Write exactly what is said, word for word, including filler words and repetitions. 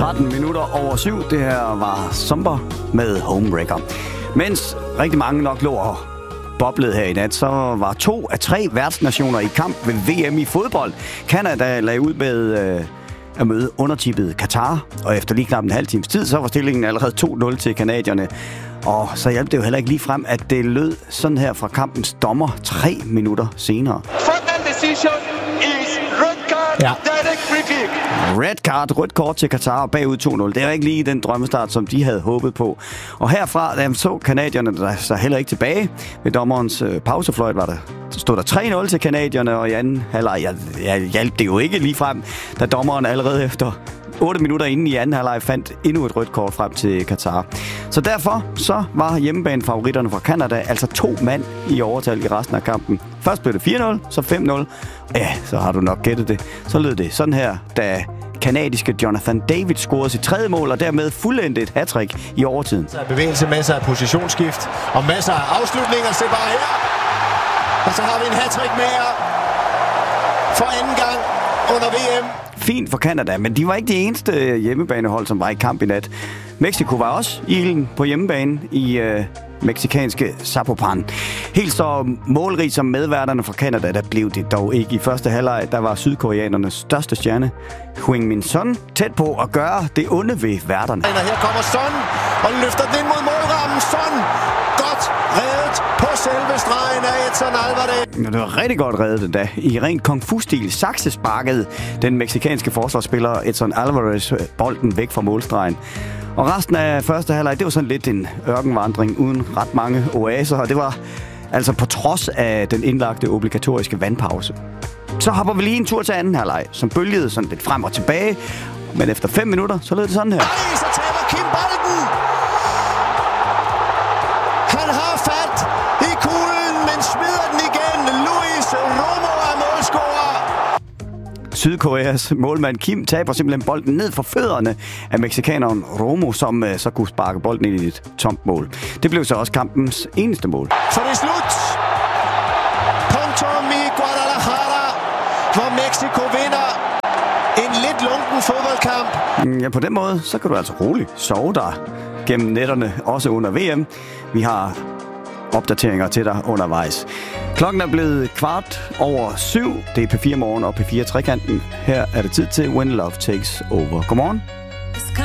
tretten minutter over syv. Det her var Zomber med Homewrecker. Mens rigtig mange nok lå og boblede her i nat, så var to af tre værtsnationer i kamp ved V M i fodbold. Canada lagde ud med øh, at møde undertippet Katar, og efter lige knap en halv times tid, så var stillingen allerede to nul til canadierne. Og så hjalp det jo heller ikke lige frem, at det lød sådan her fra kampens dommer tre minutter senere. Final decision is red card, ja. Direct free kick. Red card, rødt kort til Katar bagud to nul. Det er ikke lige den drømmestart, som de havde håbet på. Og herfra jamen, så canadierne der så heller ikke tilbage. Ved dommerens øh, pausefløjt var der, stod der tre nul til canadierne, og i anden halvleg ja, ja, hjalp det jo ikke lige frem, da dommeren allerede efter otte minutter inden i anden halvleg fandt endnu et rødt kort frem til Katar. Så derfor så var hjemmebanefavoritterne fra Canada altså to mand i overtal i resten af kampen. Først blev det fire nul, så fem nul. Ja, så har du nok gættet det. Så lød det sådan her, da kanadiske Jonathan David scorede sit tredje mål, og dermed fuldendte et hattrick i overtiden. Så er bevægelse, masser af positionsskift og masser af afslutninger. Se bare her. Og så har vi en hattrick mere for anden gang under V M. Fint for Canada, men de var ikke de eneste hjemmebanehold, som var i kamp i nat. Mexico var også i ilden på hjemmebane i øh, mexikanske Zapopan. Helt så målrigt som medværterne fra Canada, der blev det dog ikke i første halvleg. Der var sydkoreanernes største stjerne, Heung-min Son, tæt på at gøre det onde ved værterne. Her kommer Son og løfter den ind mod målrammen. Son, godt reddet på selve stregen af Edson Alvarez. Det var rigtig godt reddet endda. I rent kung fu-stil saksesparkede den mexikanske forsvarsspiller Edson Alvarez bolden væk fra målstregen. Og resten af første halvleg, det var sådan lidt en ørkenvandring uden ret mange oaser, og det var altså på trods af den indlagte obligatoriske vandpause. Så hopper vi lige en tur til anden halvleg, som bølgede sådan lidt frem og tilbage, men efter fem minutter, så lød det sådan her. Ej, så taber Kim bolden! Han har fat i kuglen, men smider den igen. Luis Romo er målscorer. Sydkoreas målmand Kim taber simpelthen bolden ned for fødderne af mexikaneren Romo, som uh, så kunne sparke bolden ind i et tomt mål. Det blev så også kampens eneste mål. Så det er slut. Punktum i Guadalajara, hvor Mexico vinder en lidt lunken fodboldkamp. Ja, på den måde, så kan du altså roligt sove der gennem nætterne, også under V M. Vi har opdateringer til dig undervejs. Klokken er blevet kvart over syv. Det er P fire Morgen og P fire Trekanten. Her er det tid til When Love Takes Over. Godmorgen.